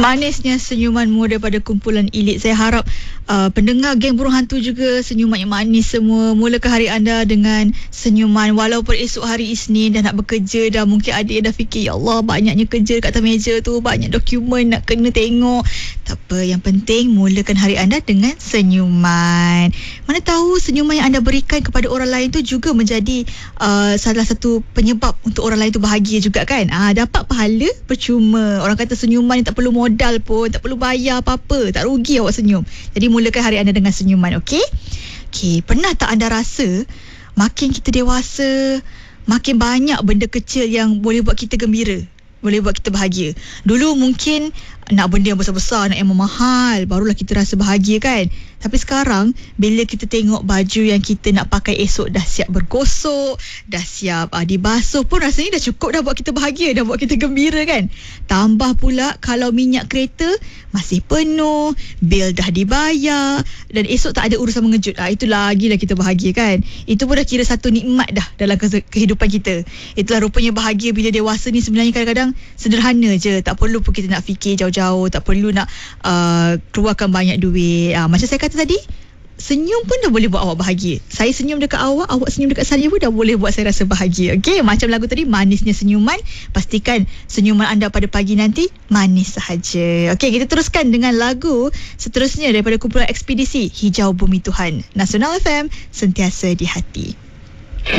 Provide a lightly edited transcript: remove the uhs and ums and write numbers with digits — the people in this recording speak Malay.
Manisnya senyumanmu daripada kumpulan Elite. Saya harap pendengar geng burung hantu juga senyuman yang manis semua. Mulakan hari anda dengan senyuman. Walaupun esok hari Isnin dah nak bekerja dah, mungkin adik dah fikir, ya Allah banyaknya kerja kat atas meja tu, banyak dokumen nak kena tengok. Tak apa, yang penting mulakan hari anda dengan senyuman. Mana tahu senyuman yang anda berikan kepada orang lain tu juga menjadi salah satu penyebab untuk orang lain tu bahagia juga kan. Dapat pahala percuma. Orang kata senyuman ni tak perlu modal pun, tak perlu bayar apa-apa, tak rugi awak senyum. Jadi mulakan hari anda dengan senyuman, okey? Okey, pernah tak anda rasa makin kita dewasa, makin banyak benda kecil yang boleh buat kita gembira, boleh buat kita bahagia. Dulu mungkin nak benda yang besar-besar, nak yang mahal, barulah kita rasa bahagia kan. Tapi sekarang bila kita tengok baju yang kita nak pakai esok dah siap bergosok, dah siap dibasuh pun rasanya dah cukup dah buat kita bahagia, dah buat kita gembira kan. Tambah pula kalau minyak kereta masih penuh, bil dah dibayar dan esok tak ada urusan mengejut, itu lagilah kita bahagia kan. Itu pun dah kira satu nikmat dah dalam kehidupan kita. Itulah rupanya bahagia bila dewasa ni sebenarnya kadang-kadang sederhana je. Tak perlu pun kita nak fikir jauh-jauh, tak perlu nak keluarkan banyak duit. Macam saya kata tadi, senyum pun dah boleh buat awak bahagia. Saya senyum dekat awak, awak senyum dekat saya pun dah boleh buat saya rasa bahagia. Okey, macam lagu tadi, manisnya senyuman. Pastikan senyuman anda pada pagi nanti manis sahaja. Okey, kita teruskan dengan lagu seterusnya daripada kumpulan Ekspedisi, Hijau Bumi Tuhan. Nasional FM, sentiasa di hati.